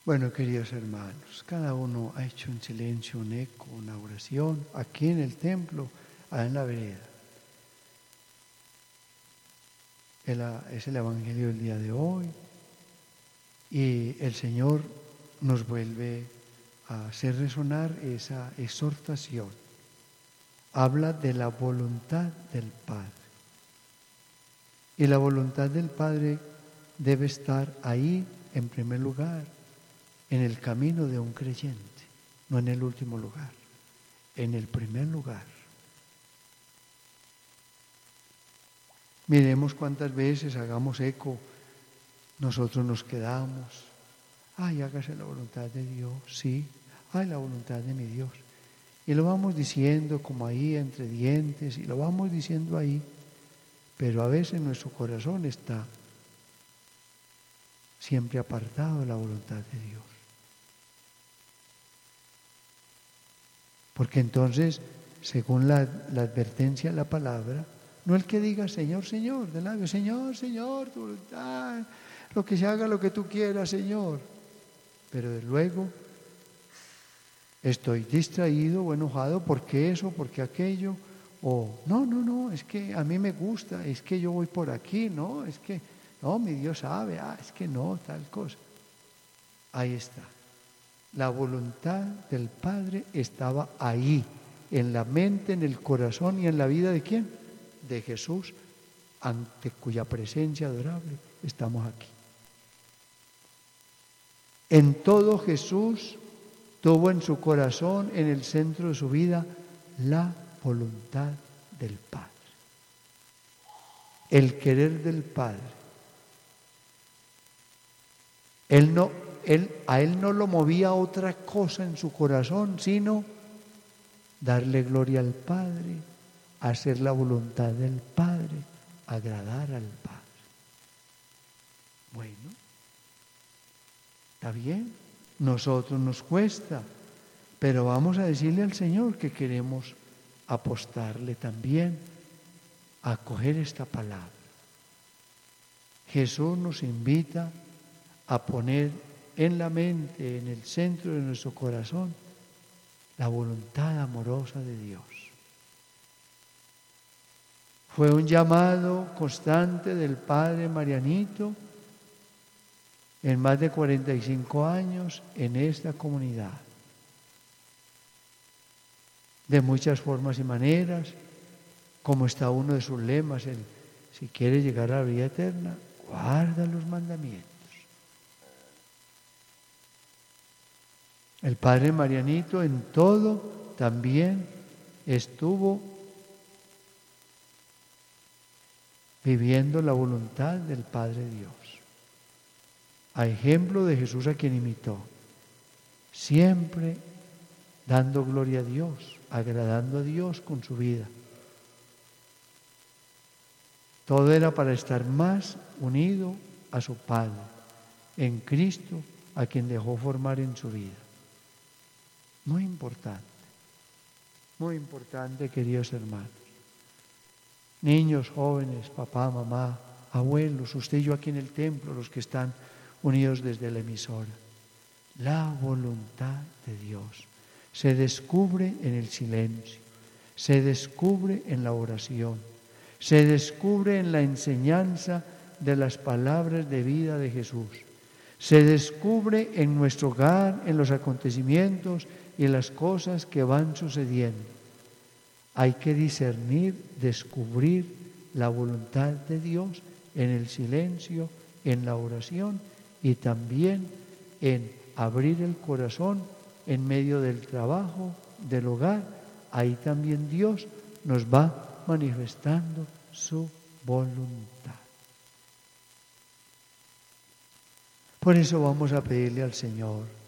Bueno, queridos hermanos, cada uno ha hecho un silencio, un eco, una oración, aquí en el templo, allá en la vereda. Es el Evangelio del día de hoy y el Señor nos vuelve a hacer resonar esa exhortación. Habla de la voluntad del Padre. Y la voluntad del Padre debe estar ahí en primer lugar, en el camino de un creyente, no en el último lugar, en el primer lugar. Miremos cuántas veces hagamos eco, nosotros nos quedamos, ay, hágase la voluntad de Dios, sí, ay, la voluntad de mi Dios. Y lo vamos diciendo como ahí entre dientes, y lo vamos diciendo ahí, pero a veces nuestro corazón está siempre apartado de la voluntad de Dios. Porque entonces, según la advertencia de la palabra, no el que diga Señor, Señor, de labio, Señor, Señor, tu voluntad, lo que se haga, lo que tú quieras, Señor. Pero de luego estoy distraído o enojado porque eso, porque aquello, o no, es que a mí me gusta, es que yo voy por aquí, no, es que, no, mi Dios sabe, es que no, tal cosa. Ahí está. La voluntad del Padre estaba ahí, en la mente, en el corazón y en la vida ¿de quién? De Jesús, ante cuya presencia adorable estamos aquí. En todo Jesús tuvo en su corazón, en el centro de su vida, la voluntad del Padre. El querer del Padre. A él no lo movía otra cosa en su corazón, sino darle gloria al Padre, hacer la voluntad del Padre, agradar al Padre. Bueno, está bien, nosotros nos cuesta, pero vamos a decirle al Señor que queremos apostarle también a acoger esta palabra. Jesús nos invita a poner en la mente, en el centro de nuestro corazón, la voluntad amorosa de Dios. Fue un llamado constante del Padre Marianito en más de 45 años en esta comunidad. De muchas formas y maneras, como está uno de sus lemas, si quiere llegar a la vida eterna, guarda los mandamientos. El Padre Marianito en todo también estuvo viviendo la voluntad del Padre Dios. A ejemplo de Jesús a quien imitó, siempre dando gloria a Dios, agradando a Dios con su vida. Todo era para estar más unido a su Padre, en Cristo, a quien dejó formar en su vida. Muy importante, queridos hermanos. Niños, jóvenes, papá, mamá, abuelos, usted y yo aquí en el templo, los que están unidos desde la emisora. La voluntad de Dios se descubre en el silencio, se descubre en la oración, se descubre en la enseñanza de las palabras de vida de Jesús, se descubre en nuestro hogar, en los acontecimientos y en las cosas que van sucediendo. Hay que discernir, descubrir la voluntad de Dios en el silencio, en la oración y también en abrir el corazón en medio del trabajo, del hogar. Ahí también Dios nos va manifestando su voluntad. Por eso vamos a pedirle al Señor